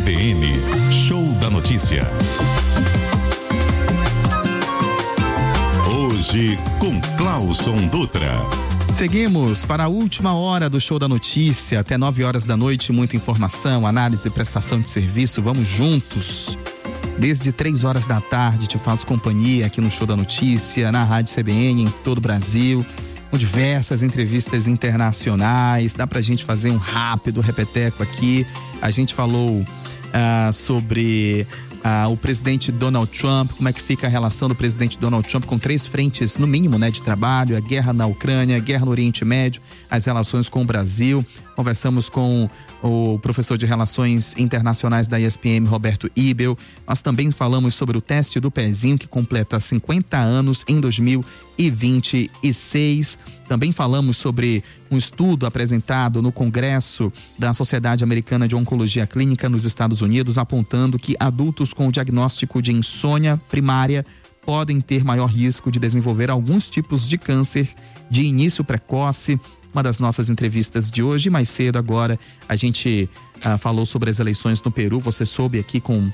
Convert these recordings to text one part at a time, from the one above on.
CBN, Show da Notícia. Hoje com Clauson Dutra. Seguimos para a última hora do Show da Notícia, até 9 horas da noite, muita informação, análise e prestação de serviço, vamos juntos. Desde 3 horas da tarde te faço companhia aqui no Show da Notícia, na Rádio CBN, em todo o Brasil, com diversas entrevistas internacionais, dá pra gente fazer um rápido repeteco aqui. A gente falou sobre o presidente Donald Trump, como é que fica a relação do presidente Donald Trump com 3 frentes, no mínimo, de trabalho: a guerra na Ucrânia, a guerra no Oriente Médio, as relações com o Brasil. Conversamos com o professor de Relações Internacionais da ESPM, Roberto Ibel. Nós também falamos sobre o teste do pezinho, que completa 50 anos em 2026. Também falamos sobre um estudo apresentado no Congresso da Sociedade Americana de Oncologia Clínica nos Estados Unidos, apontando que adultos com diagnóstico de insônia primária podem ter maior risco de desenvolver alguns tipos de câncer de início precoce. Uma das nossas entrevistas de hoje. Mais cedo agora a gente falou sobre as eleições no Peru. Você soube aqui com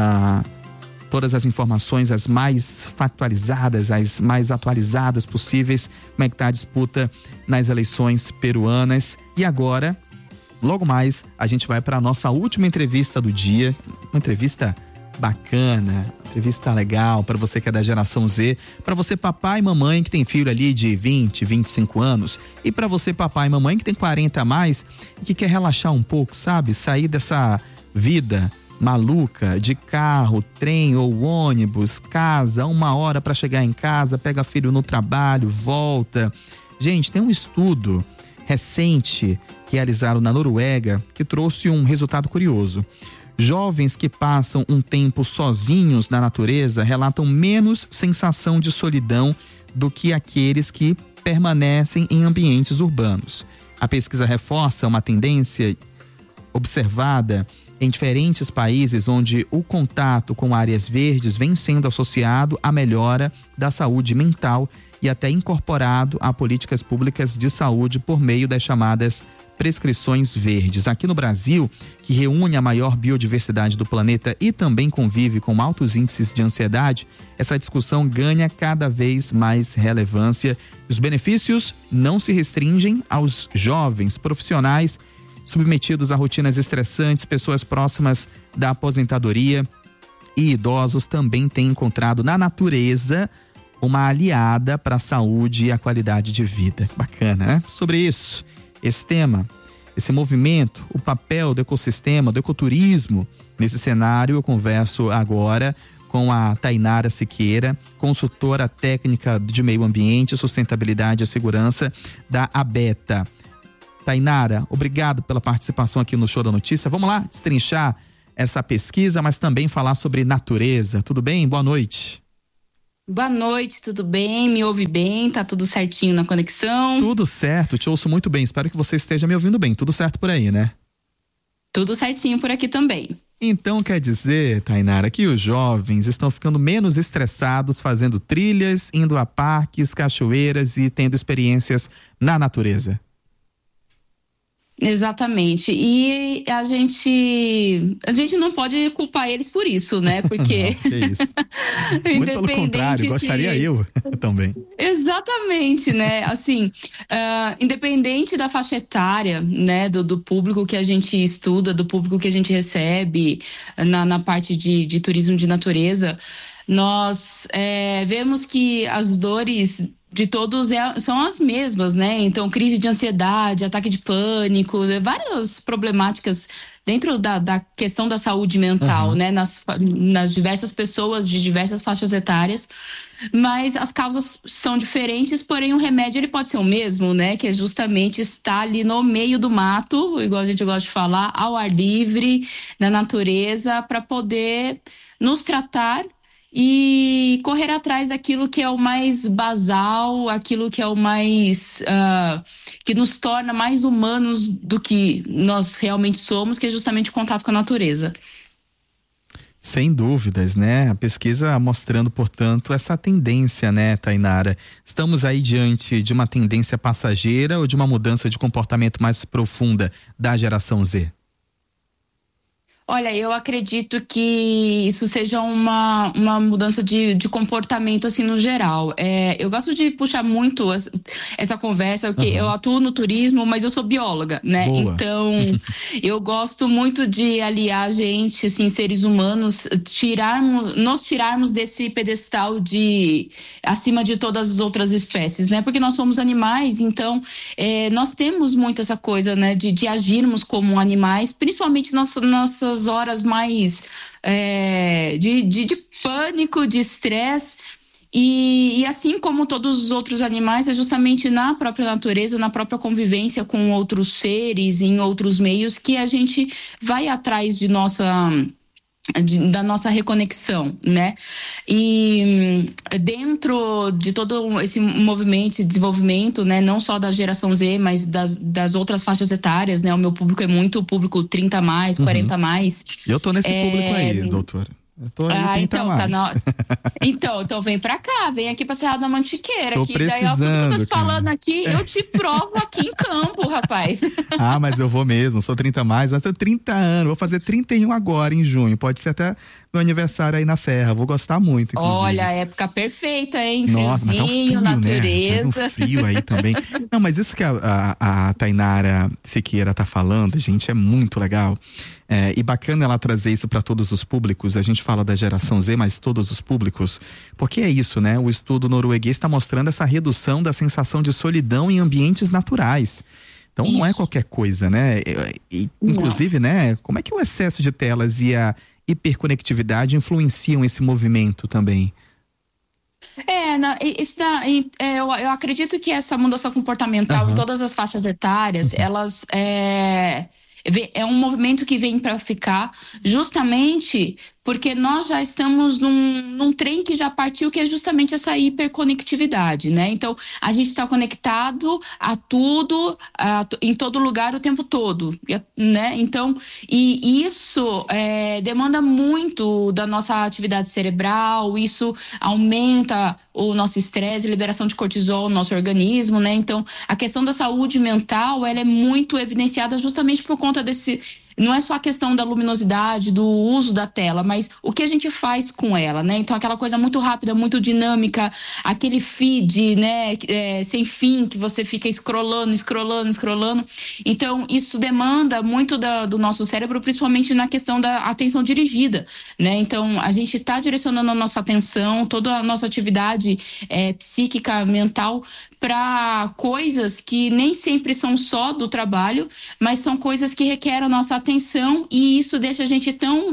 todas as informações, as mais factualizadas, as mais atualizadas possíveis, como é que está a disputa nas eleições peruanas. E agora, logo mais, a gente vai para a nossa última entrevista do dia, uma entrevista bacana, entrevista legal para você que é da geração Z, para você papai e mamãe que tem filho ali de 20, 25 anos, e para você papai e mamãe que tem 40 a mais e que quer relaxar um pouco, sabe? Sair dessa vida maluca de carro, trem ou ônibus, casa, 1 hora para chegar em casa, pega filho no trabalho, volta. Gente, tem um estudo recente realizado na Noruega que trouxe um resultado curioso. Jovens que passam um tempo sozinhos na natureza relatam menos sensação de solidão do que aqueles que permanecem em ambientes urbanos. A pesquisa reforça uma tendência observada em diferentes países onde o contato com áreas verdes vem sendo associado à melhora da saúde mental e até incorporado a políticas públicas de saúde por meio das chamadas prescrições verdes. Aqui no Brasil, que reúne a maior biodiversidade do planeta e também convive com altos índices de ansiedade, essa discussão ganha cada vez mais relevância. Os benefícios não se restringem aos jovens, profissionais submetidos a rotinas estressantes, pessoas próximas da aposentadoria e idosos também têm encontrado na natureza uma aliada para a saúde e a qualidade de vida. Bacana, né? Sobre isso, esse tema, esse movimento, o papel do ecossistema, do ecoturismo nesse cenário, eu converso agora com a Tainara Siqueira, consultora técnica de meio ambiente, sustentabilidade e segurança da ABETA. Tainara, obrigado pela participação aqui no Show da Notícia. Vamos lá destrinchar essa pesquisa, mas também falar sobre natureza. Tudo bem? Boa noite. Boa noite, tudo bem? Me ouve bem? Tá tudo certinho na conexão? Tudo certo, te ouço muito bem. Espero que você esteja me ouvindo bem. Tudo certo por aí, né? Tudo certinho por aqui também. Então quer dizer, Tainara, que os jovens estão ficando menos estressados fazendo trilhas, indo a parques, cachoeiras e tendo experiências na natureza. Exatamente, e a gente não pode culpar eles por isso, né? Porque não, que isso. Muito pelo contrário, gostaria eu também. Exatamente, né? Assim, independente da faixa etária, né? Do público que a gente estuda, do público que a gente recebe na parte de turismo de natureza, nós vemos que as dores de todos são as mesmas, né? Então, crise de ansiedade, ataque de pânico, várias problemáticas dentro da questão da saúde mental, né? Nas diversas pessoas de diversas faixas etárias, mas as causas são diferentes, porém o remédio ele pode ser o mesmo, né? Que é justamente estar ali no meio do mato, igual a gente gosta de falar, ao ar livre, na natureza, para poder nos tratar e correr atrás daquilo que é o mais basal, aquilo que é o mais que nos torna mais humanos do que nós realmente somos, que é justamente o contato com a natureza. Sem dúvidas, né? A pesquisa mostrando, portanto, essa tendência, né, Tainara? Estamos aí diante de uma tendência passageira ou de uma mudança de comportamento mais profunda da geração Z? Olha, eu acredito que isso seja uma mudança de comportamento, assim, no geral. Eu gosto de puxar muito essa conversa, porque eu atuo no turismo, mas eu sou bióloga, né? Boa. Então, eu gosto muito de aliar a gente, assim, seres humanos, nos tirarmos desse pedestal de acima de todas as outras espécies, né? Porque nós somos animais, então, nós temos muito essa coisa, né? De agirmos como animais, principalmente nossas horas mais de pânico, de estresse. E assim como todos os outros animais, é justamente na própria natureza, na própria convivência com outros seres, em outros meios, que a gente vai atrás da nossa reconexão, né? E dentro de todo esse movimento, esse desenvolvimento, né, não só da geração Z, mas das outras faixas etárias, né? O meu público é muito público 30 mais, 40 mais. Eu tô nesse público aí, doutora. Eu tô aí 30 mais. Então vem pra cá, vem aqui pra Serra da Mantiqueira. Tô que daí, ó, tudo que eu tô falando aqui, eu te provo aqui em campo, rapaz. Ah, mas eu vou mesmo, sou 30 mais, mas tenho 30 anos, vou fazer 31 agora em junho, pode ser até meu aniversário aí na Serra, vou gostar muito, inclusive. Olha, época perfeita, hein? Nossa, friozinho, mas tá um frio, natureza. Né? Faz um frio aí também. Não, mas isso que a Tainara Siqueira tá falando, gente, é muito legal. E bacana ela trazer isso para todos os públicos. A gente fala da geração Z, mas todos os públicos, porque é isso, né? O estudo norueguês está mostrando essa redução da sensação de solidão em ambientes naturais. Então isso. Não é qualquer coisa, né? Inclusive, né? Como é que o excesso de telas e a hiperconectividade influenciam esse movimento também? Eu acredito que essa mudança comportamental em todas as faixas etárias, elas é um movimento que vem para ficar, justamente porque nós já estamos num trem que já partiu, que é justamente essa hiperconectividade, né? Então, a gente está conectado a tudo, em todo lugar, o tempo todo, né? Então, e isso demanda muito da nossa atividade cerebral, isso aumenta o nosso estresse, liberação de cortisol no nosso organismo, né? Então, a questão da saúde mental, ela é muito evidenciada justamente por conta desse... Não é só a questão da luminosidade, do uso da tela, mas o que a gente faz com ela, né? Então, aquela coisa muito rápida, muito dinâmica, aquele feed, né, sem fim, que você fica scrollando. Então, isso demanda muito do nosso cérebro, principalmente na questão da atenção dirigida, né? Então, a gente está direcionando a nossa atenção, toda a nossa atividade psíquica, mental, para coisas que nem sempre são só do trabalho, mas são coisas que requerem a nossa atenção, e isso deixa a gente tão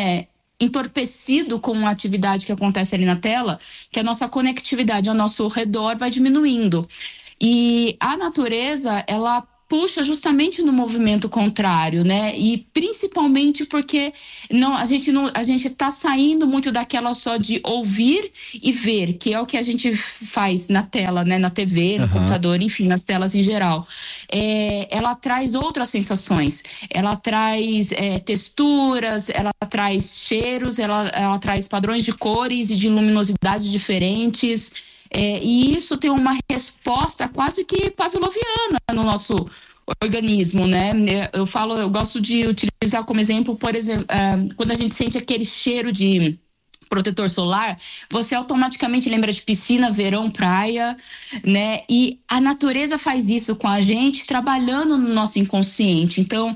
entorpecido com a atividade que acontece ali na tela, que a nossa conectividade ao nosso redor vai diminuindo. E a natureza, ela puxa justamente no movimento contrário, né? E principalmente porque a gente tá saindo muito daquela só de ouvir e ver, que é o que a gente faz na tela, né? Na TV, no computador, enfim, nas telas em geral. Ela traz outras sensações, ela traz texturas, ela traz cheiros, ela traz padrões de cores e de luminosidade diferentes. E isso tem uma resposta quase que pavloviana no nosso organismo, né? Eu gosto de utilizar como exemplo, por exemplo, quando a gente sente aquele cheiro de protetor solar, você automaticamente lembra de piscina, verão, praia, né? E a natureza faz isso com a gente, trabalhando no nosso inconsciente. Então,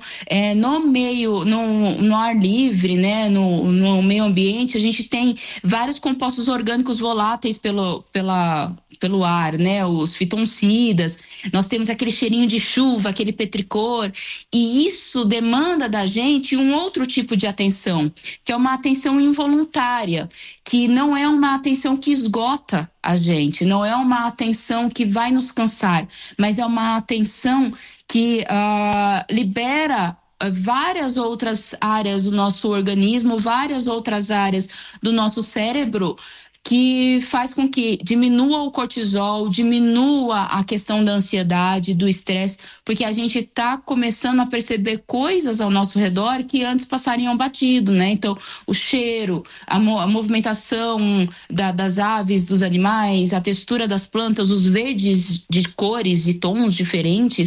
no ar livre, né? No meio ambiente, a gente tem vários compostos orgânicos voláteis pelo ar, né? Os fitoncidas, nós temos aquele cheirinho de chuva, aquele petricor, e isso demanda da gente um outro tipo de atenção, que é uma atenção involuntária, que não é uma atenção que esgota a gente, não é uma atenção que vai nos cansar, mas é uma atenção que libera várias outras áreas do nosso organismo, várias outras áreas do nosso cérebro, que faz com que diminua o cortisol, diminua a questão da ansiedade, do estresse, porque a gente está começando a perceber coisas ao nosso redor que antes passariam batido, né? Então, o cheiro, a movimentação das aves, dos animais, a textura das plantas, os verdes de cores, de tons diferentes.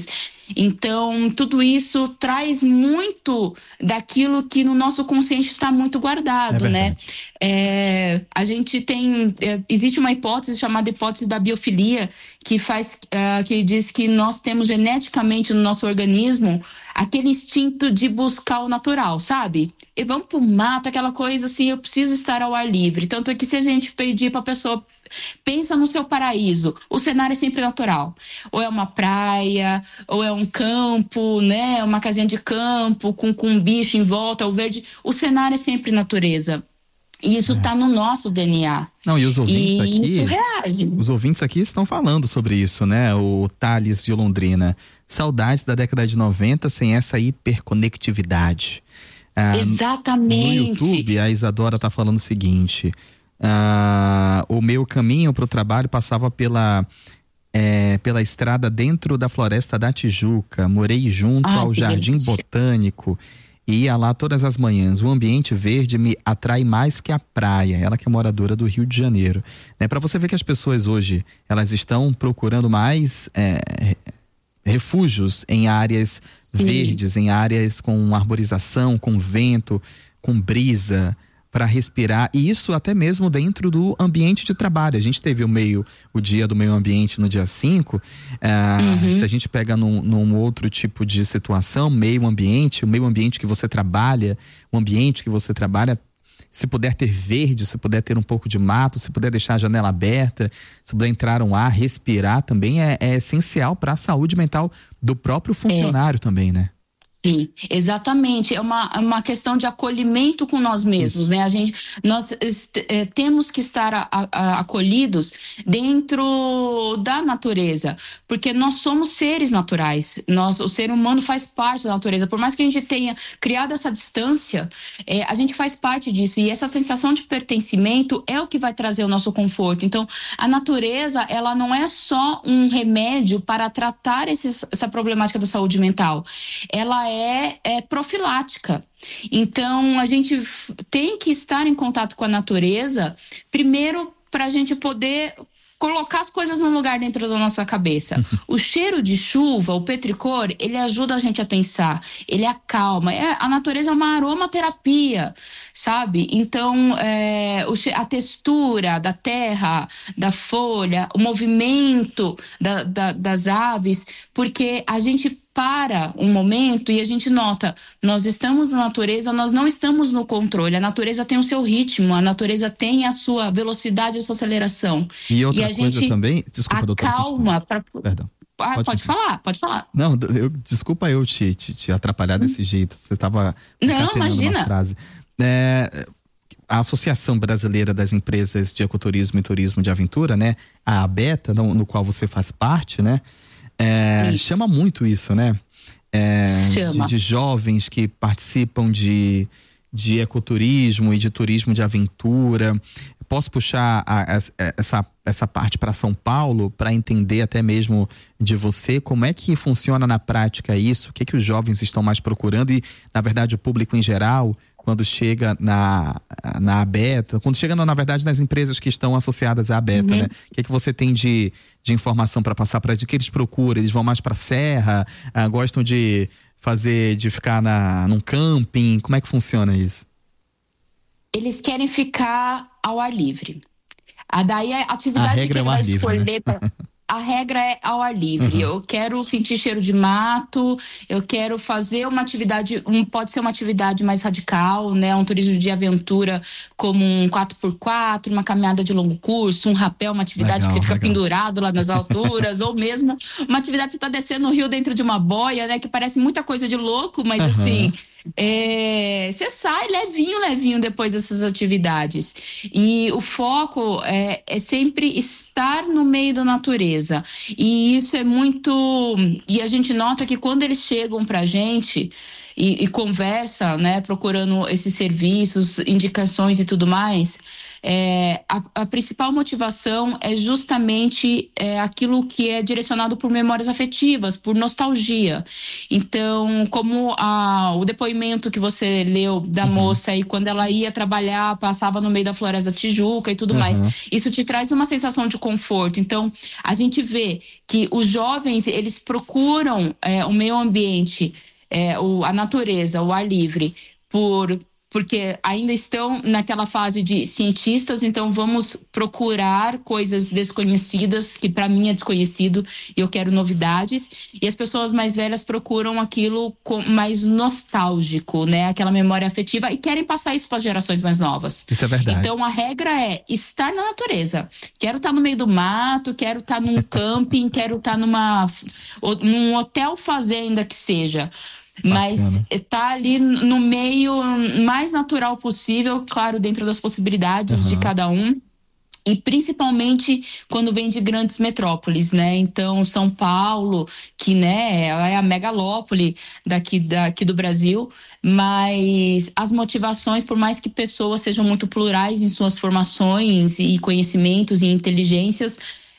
Então, tudo isso traz muito daquilo que no nosso consciente está muito guardado, né? A gente tem... existe uma hipótese chamada hipótese da biofilia, que diz que nós temos geneticamente no nosso organismo aquele instinto de buscar o natural, sabe? E vamos pro mato, aquela coisa assim, eu preciso estar ao ar livre. Tanto é que se a gente pedir pra pessoa, pensa no seu paraíso, o cenário é sempre natural. Ou é uma praia, ou é um campo, né? Uma casinha de campo, com um bicho em volta, o verde. O cenário é sempre natureza. E isso tá no nosso DNA. Não, e os ouvintes aqui... isso reage. Os ouvintes aqui estão falando sobre isso, né? O Thales de Londrina. Saudades da década de 90 sem essa hiperconectividade. Exatamente. No YouTube, a Isadora tá falando o seguinte: o meu caminho para o trabalho passava pela estrada dentro da Floresta da Tijuca. Morei junto ao Jardim Botânico e ia lá todas as manhãs. O ambiente verde me atrai mais que a praia. Ela que é moradora do Rio de Janeiro. Para você ver que as pessoas hoje, elas estão procurando mais refúgios em áreas verdes, em áreas com arborização, com vento, com brisa, para respirar, e isso até mesmo dentro do ambiente de trabalho. A gente teve o dia do meio ambiente no dia 5, se a gente pega num outro tipo de situação, o meio ambiente que você trabalha, se puder ter verde, se puder ter um pouco de mato, se puder deixar a janela aberta, se puder entrar um ar, respirar também é essencial para a saúde mental do próprio funcionário também, né? Sim, exatamente. É uma questão de acolhimento com nós mesmos, né? Nós temos que estar acolhidos dentro da natureza, porque nós somos seres naturais. O ser humano faz parte da natureza. Por mais que a gente tenha criado essa distância, a gente faz parte disso. E essa sensação de pertencimento é o que vai trazer o nosso conforto. Então, a natureza, ela não é só um remédio para tratar essa problemática da saúde mental. Ela é profilática. Então, a gente tem que estar em contato com a natureza, primeiro para a gente poder colocar as coisas no lugar dentro da nossa cabeça. O cheiro de chuva, o petricor, ele ajuda a gente a pensar, ele acalma. A natureza é uma aromaterapia, sabe? Então, a textura da terra, da folha, o movimento das aves, porque a gente para um momento e a gente nota, nós estamos na natureza, nós não estamos no controle. A natureza tem o seu ritmo, a natureza tem a sua velocidade e a sua aceleração. E outra coisa também, desculpa, doutora. Calma. Perdão. Pode falar. Não, desculpa eu te atrapalhar desse jeito. Você estava imagina. Uma frase. A Associação Brasileira das Empresas de Ecoturismo e Turismo de Aventura, né? A ABETA, no qual você faz parte, né? Chama muito isso, né? De jovens que participam de ecoturismo e de turismo de aventura. Posso puxar essa parte para São Paulo para entender até mesmo de você como é que funciona na prática isso, o que os jovens estão mais procurando e, na verdade, o público em geral, quando chega na ABETA, quando chega, na verdade, nas empresas que estão associadas à ABETA, né? O que você tem de informação para passar para eles? O que eles procuram? Eles vão mais para a serra? Gostam de ficar num camping? Como é que funciona isso? Eles querem ficar ao ar livre. Daí a atividade que ele vai escolher... A regra é ao ar livre. Eu quero sentir cheiro de mato, eu quero fazer uma atividade, pode ser uma atividade mais radical, né? Um turismo de aventura como um 4x4, uma caminhada de longo curso, um rapel, uma atividade que você fica pendurado lá nas alturas, ou mesmo uma atividade que você está descendo no rio dentro de uma boia, né? Que parece muita coisa de louco, mas assim... você sai levinho depois dessas atividades. E o foco é sempre estar no meio da natureza. E isso é muito... E a gente nota que quando eles chegam pra gente e conversa, né, procurando esses serviços, indicações e tudo mais, a principal motivação é justamente aquilo que é direcionado por memórias afetivas, por nostalgia. Então, como o depoimento que você leu da moça aí, quando ela ia trabalhar, passava no meio da Floresta da Tijuca e tudo mais, isso te traz uma sensação de conforto. Então, a gente vê que os jovens, eles procuram o meio ambiente, a natureza, o ar livre, porque ainda estão naquela fase de cientistas, então vamos procurar coisas desconhecidas, que para mim é desconhecido e eu quero novidades, e as pessoas mais velhas procuram aquilo mais nostálgico, né? Aquela memória afetiva, e querem passar isso para as gerações mais novas. Isso é verdade. Então a regra é estar na natureza. Quero estar no meio do mato, quero estar num camping, quero estar num hotel fazenda que seja. Mas tá ali no meio mais natural possível, claro, dentro das possibilidades de cada um. E principalmente quando vem de grandes metrópoles, né? Então, São Paulo, que, né, é a megalópole daqui do Brasil, mas as motivações, por mais que pessoas sejam muito plurais em suas formações e conhecimentos e inteligências,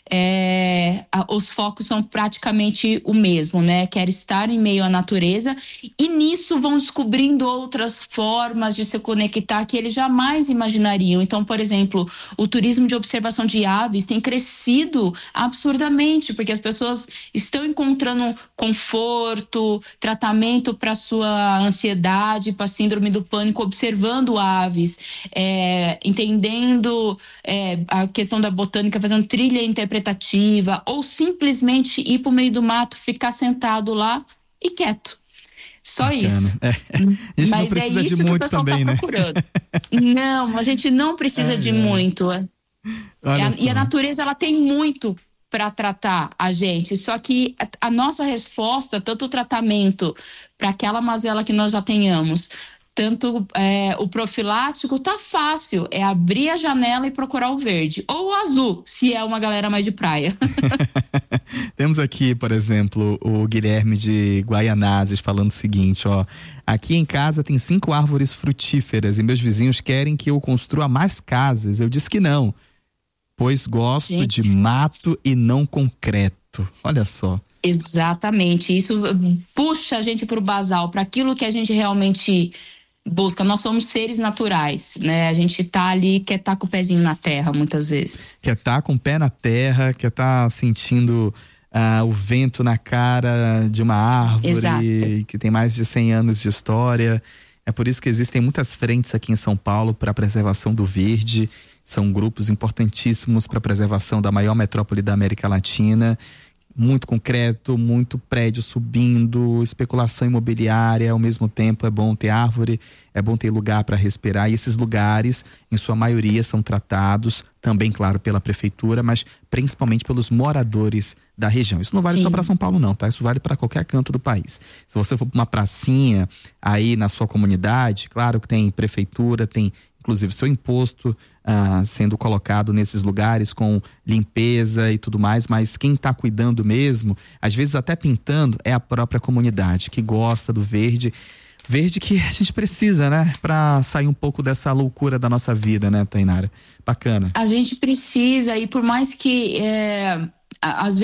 os focos são praticamente o mesmo, né? Quer estar em meio à natureza, e nisso vão descobrindo outras formas de se conectar que eles jamais imaginariam. Então, por exemplo, o turismo de observação de aves tem crescido absurdamente, porque as pessoas estão encontrando conforto, tratamento para sua ansiedade, para síndrome do pânico, observando aves, entendendo a questão da botânica, fazendo trilha interpretativa, ou simplesmente ir para o meio do mato, ficar sentado lá e quieto. Só bacana. Isso. A gente não precisa de muito também, né? Não, a gente não precisa de muito. E a natureza, ela tem muito para tratar a gente, só que a nossa resposta, tanto o tratamento para aquela mazela que nós já tenhamos, tanto o profilático, tá fácil, é abrir a janela e procurar o verde, ou o azul, se é uma galera mais de praia. Temos aqui, por exemplo, o Guilherme de Guaianazes falando o seguinte, ó: aqui em casa tem 5 árvores frutíferas e meus vizinhos querem que eu construa mais casas. Eu disse que não, pois gosto de mato e não concreto. Olha só. Exatamente, isso puxa a gente pro basal, para aquilo que a gente realmente busca. Nós somos seres naturais, né? A gente tá ali, quer estar com o pezinho na terra, muitas vezes. Quer estar com o pé na terra, quer estar sentindo o vento na cara de uma árvore. Exato. Que tem mais de 100 anos de história. É por isso que existem muitas frentes aqui em São Paulo para a preservação do verde. São grupos importantíssimos para a preservação da maior metrópole da América Latina. Muito concreto, muito prédio subindo, especulação imobiliária. Ao mesmo tempo é bom ter árvore, é bom ter lugar para respirar, e esses lugares, em sua maioria, são tratados também, claro, pela prefeitura, mas principalmente pelos moradores da região. Isso não vale só para São Paulo não, tá? Isso vale para qualquer canto do país. Se você for para uma pracinha aí na sua comunidade, claro que tem prefeitura, tem inclusive seu imposto sendo colocado nesses lugares com limpeza e tudo mais, mas quem está cuidando mesmo, às vezes até pintando, é a própria comunidade que gosta do verde. Verde que a gente precisa, né? Para sair um pouco dessa loucura da nossa vida, né, Tainara? Bacana. A gente precisa, e por mais que às vezes